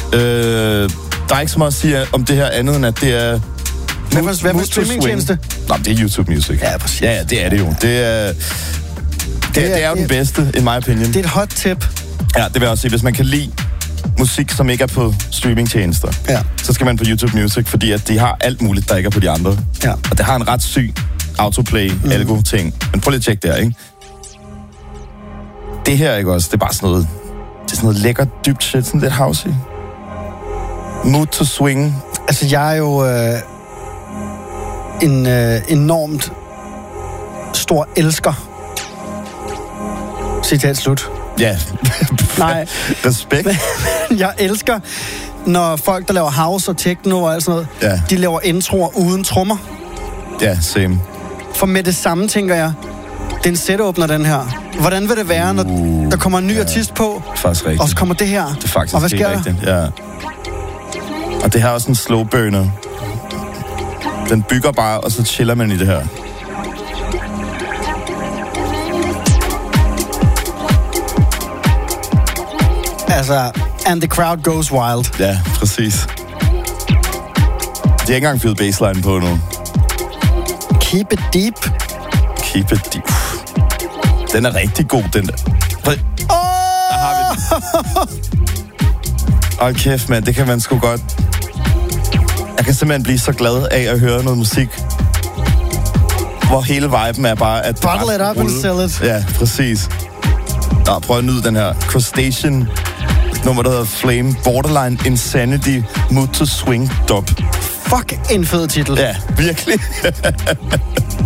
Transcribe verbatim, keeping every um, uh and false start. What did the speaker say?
Øh, der er ikke så meget at sige om det her andet, end at det er... Hvad for, hvad for streamingtjeneste? Nå, det er YouTube Music. Ja, præcis. Ja, ja, det er det jo. Det er, det, det er, det er jo den bedste, in my opinion. Det er et hot tip. Ja, det vil jeg også sige. Hvis man kan lide musik, som ikke er på streamingtjenester, ja. så skal man på YouTube Music, fordi at de har alt muligt, der ikke er på de andre. Ja. Og det har en ret syg autoplay-algo-ting. Mm. Men prøv lige at tjekke det her, ikke? Det her, ikke også? Det er bare sådan noget... Det er sådan noget lækkert, dybt shit, sådan lidt housey. Mood to swing. Altså, jeg er jo øh, en øh, enormt stor elsker. Citat slut. Ja. Nej. Respekt. Jeg elsker, når folk, der laver house og techno og alt sådan noget, ja. de laver introer uden trommer. Ja, same. For med det samme, tænker jeg, den setåbner den her. Hvordan vil det være, når uh, der kommer en ny ja. artist på? Faktisk rigtigt. Og så kommer det her. Det er faktisk og hvad sker rigtigt, ja. Og det her er også en slow burner. Den bygger bare, og så chiller man i det her. Altså, and the crowd goes wild. Ja, præcis. De har ikke engang fyret baseline på nu. Keep it deep. Keep it deep. Den er rigtig god, den der. Oh! Der har vi den. Åh, kæft, mand. Det kan man sgu godt. Jeg kan simpelthen blive så glad af at høre noget musik, hvor hele viben er bare... At bottle it up and sell it. Ja, præcis. Nå, prøv at nyde den her. Crustacean, nummer der hedder Flame, Borderline Insanity, Mood to Swing Dub. Fuck, en fed titel. Ja, virkelig.